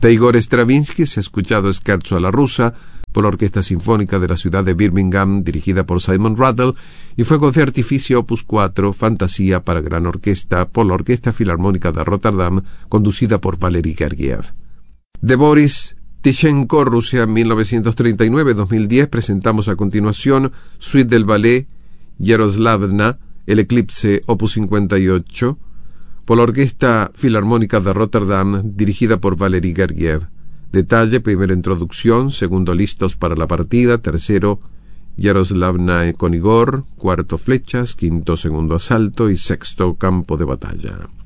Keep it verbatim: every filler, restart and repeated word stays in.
De Igor Stravinsky se ha escuchado Scherzo alla russa por la Orquesta Sinfónica de la ciudad de Birmingham, dirigida por Simon Rattle, y Fuegos de Artificio opus cuatro, Fantasía para gran orquesta, por la Orquesta Filarmónica de Rotterdam, conducida por Valery Gergiev. De Boris Tishenko, Rusia, mil novecientos treinta y nueve a dos mil diez, presentamos a continuación Suite del Ballet Yaroslavna, El Eclipse, opus cincuenta y ocho, por la Orquesta Filarmónica de Rotterdam, dirigida por Valery Gergiev. Detalle: primera introducción, segundo listos para la partida, tercero Yaroslavna con Igor, cuarto flechas, quinto segundo asalto y sexto campo de batalla.